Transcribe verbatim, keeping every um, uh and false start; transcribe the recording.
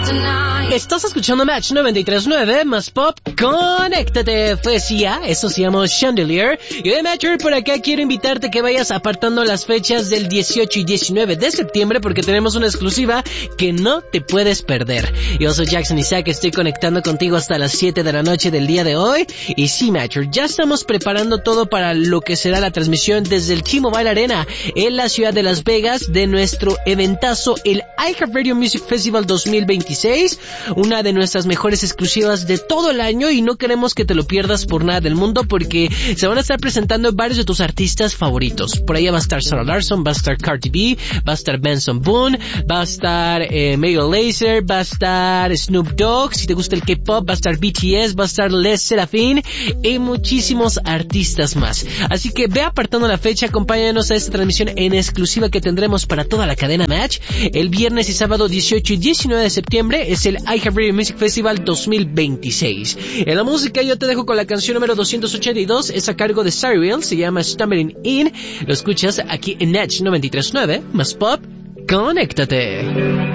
Estás escuchando Match noventa y tres punto nueve más Pop. Conéctate, pues ya, eso se llama Chandelier. Y de Matcher, por acá quiero invitarte que vayas apartando las fechas del dieciocho y diecinueve de septiembre porque tenemos una exclusiva que no te puedes perder. Yo soy Jackson Isaac, estoy conectando contigo hasta las siete de la noche del día de hoy. Y sí, Matcher, ya estamos preparando todo para lo que será la transmisión desde el T-Mobile Arena en la ciudad de Las Vegas de nuestro eventazo, el iHeartRadio Music Festival dos mil veintiséis. Una de nuestras mejores exclusivas de todo el año y no queremos que te lo pierdas por nada del mundo porque se van a estar presentando varios de tus artistas favoritos. Por ahí va a estar Sarah Larson, va a estar Cardi B, va a estar Benson Boone, va a estar eh, Major Lazer, va a estar Snoop Dogg, si te gusta el K-pop, va a estar B T S, va a estar Les Seraphine y muchísimos artistas más. Así que ve apartando la fecha, acompáñanos a esta transmisión en exclusiva que tendremos para toda la cadena Match. El viernes y sábado dieciocho y diecinueve de septiembre es el iHeartRadio Music Festival dos mil veintiséis. En la música yo te dejo con la canción número doscientos ochenta y dos, es a cargo de Cyril, se llama Stumbling In. Lo escuchas aquí en Match noventa y tres punto nueve más Pop. Conéctate.